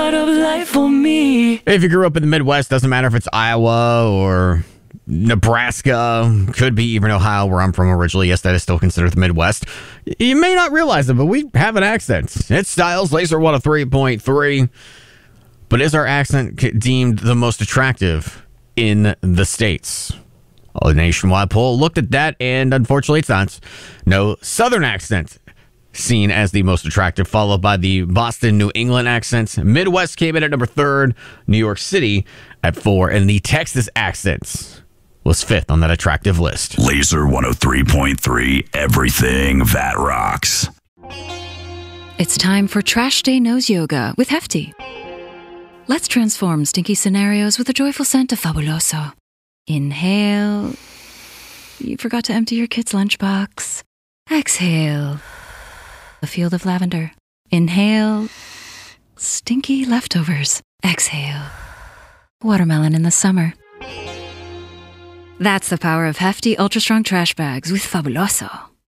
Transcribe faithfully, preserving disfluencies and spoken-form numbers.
part of life for me. If you grew up in the Midwest, doesn't matter if it's Iowa or Nebraska, could be even Ohio, where I'm from originally. Yes, that is still considered the Midwest. You may not realize it, but we have an accent. It's Styles Laser one oh three point three. But is our accent deemed the most attractive in the States? A nationwide poll looked at that, and unfortunately it's not. No Southern accent seen as the most attractive, followed by the Boston, New England accents. Midwest came in at number third, New York City at four, and the Texas accents was fifth on that attractive list. Laser one oh three point three, everything that rocks. It's time for Trash Day Nose Yoga with Hefty. Let's transform stinky scenarios with a joyful scent of Fabuloso. Inhale. You forgot to empty your kid's lunchbox. Exhale. A field of lavender. Inhale. Stinky leftovers. Exhale. Watermelon in the summer. That's the power of Hefty Ultra Strong Trash Bags with Fabuloso.